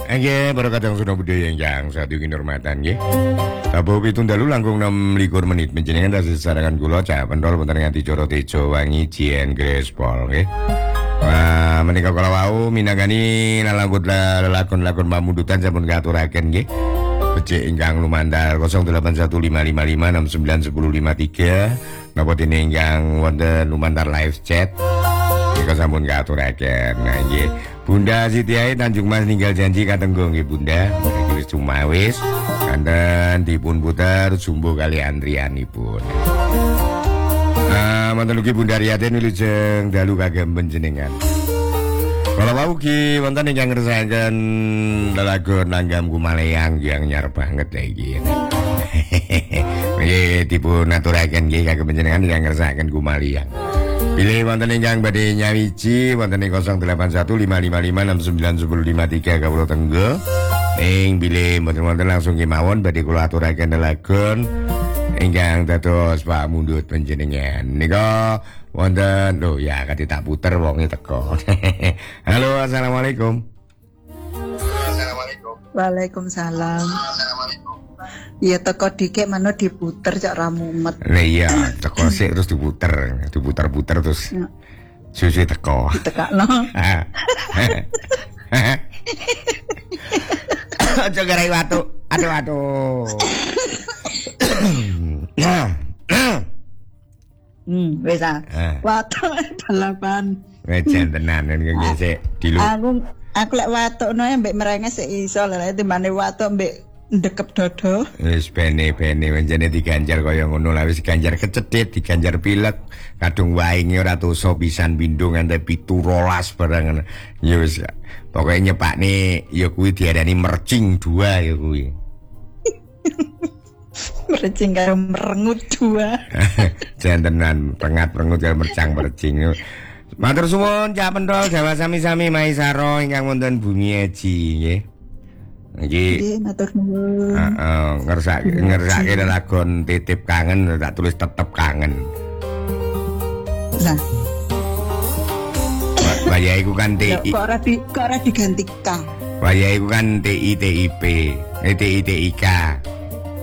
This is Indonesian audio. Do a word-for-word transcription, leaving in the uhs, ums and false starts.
Nggih, para kadang sudah budaya ingkang satu kinurmatan nggih. Tabuh pitung dalu langkung enam likur menit menjenengan tasih sarangan kula cak pentol wonten nganti Coro Tejo Wangi Jien Grespol nggih. Wah, menika kala wau minangkani lalakut lakon-lakon pamundutan sampun katuraken nggih. Becik ingkang lumantar nol delapan satu lima lima lima enam sembilan satu nol lima tiga napa dene ingkang wonten lumantar live chat. Nika sampun katuraken. Nah nggih. Bunda Siti Ae Tanjung Mas ninggal janji katenggo nggih Bunda. Iki wis cumawis kanten dipun puter jumbo kali antrianipun. Ah, manten ugi Bunda Riyatin wilujeng dalu kagem panjenengan. Kala wau ki wonten ingkang ngersakaken lelagon langgam kumaleang yang nyar banget ya iki. Nggih dipun aturaken nggih kagem panjenengan ingkang ngersakaken kumaleang. Pilih wonten ingkang badhe nyawiji wonten ing nol delapan satu lima lima lima enam sembilan satu nol lima tiga kawula tenggo. Ing bilih mboten-mboten langsung kemawon badhe kula aturaken lelagon ingkang dados Pak Mundut panjenengan. Nika wonten lho ya kate tak puter wonge teko. Halo, assalamualaikum. Assalamualaikum. Waalaikumsalam. Assalamualaikum. Iya teko dikek mana diputer cak ramumet. Lah iya, teko sik terus diputer, diputer-puter terus. Ya. Susu teko. Ditekakno. Aja garai watu. Aduh aduh. Hmm, wis ah. Watu balapan. Wis tenan nggih sik dilu. Aku aku lek watukno mbek merenges sik iso lek timbane watuk mbek ndekep dodo. Wis bene-bene wenjene diganjar kaya ngono lah wis diganjar kecethit, diganjar pilek, kadung wainge ora toso pisan pindho nganti pitu rolas barang. Ya wis pokoke nyepakne ya kuwi diarani mercing dua ya kuwi. Mercing karo merengut dua. Jantenan pengat-pengut karo mercang mercing. Matur suwun Cak Pentol Jawa sami-sami Maisaro ingkang wonten Bumi Eji nggih. Nggih, matur nuwun. Heeh, ngersake ngersake lelagon titip kangen tak tulis tetep kangen. Lah. Waya iku kan T I. Kok ora di kok ora diganti K. Waya iku kan T I T I P, eh T I T I K.